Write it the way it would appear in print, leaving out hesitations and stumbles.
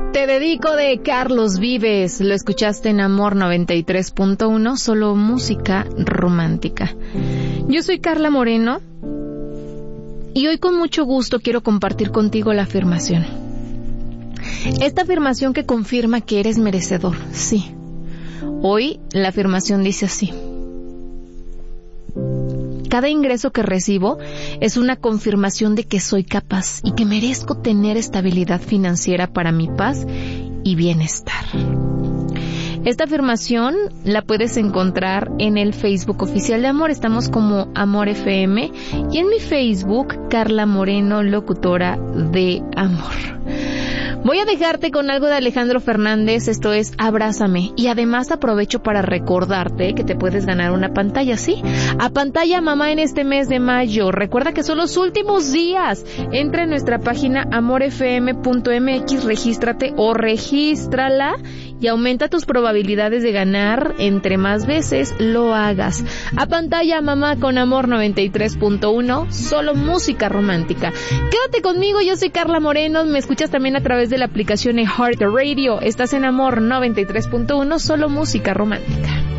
Te dedico de Carlos Vives. Lo escuchaste en Amor 93.1, solo música romántica. Yo soy Carla Moreno y hoy con mucho gusto quiero compartir contigo la afirmación. Esta afirmación que confirma que eres merecedor, sí. Hoy la afirmación dice así: cada ingreso que recibo es una confirmación de que soy capaz y que merezco tener estabilidad financiera para mi paz y bienestar. Esta afirmación la puedes encontrar en el Facebook oficial de Amor. Estamos como Amor FM y en mi Facebook, Carla Moreno, locutora de Amor. Voy a dejarte con algo de Alejandro Fernández, esto es Abrázame. Y además aprovecho para recordarte que te puedes ganar una pantalla, ¿sí? A pantalla mamá en este mes de mayo. Recuerda que son los últimos días. Entra en nuestra página amorfm.mx, regístrate o regístrala y aumenta tus probabilidades de ganar entre más veces lo hagas. A pantalla mamá con Amor 93.1, solo música romántica. Quédate conmigo, yo soy Carla Moreno, me escuchas también a través de la aplicación iHeartRadio. Estás en Amor 93.1, solo música romántica.